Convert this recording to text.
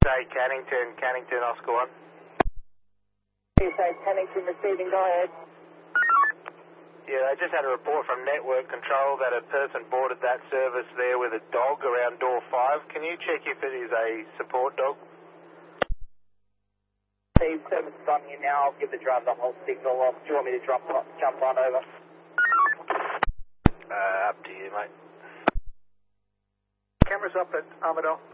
PSA Cannington, Oscar 1. PSA Cannington receiving, go ahead. Yeah, I just had a report from Network Control that a person boarded that service there with a dog around door 5. Can you check if it is a support dog? The service is on here now. I'll give the driver the whole signal off. Do you want me to jump on over? Up to you, mate. Cameras up at Armadale.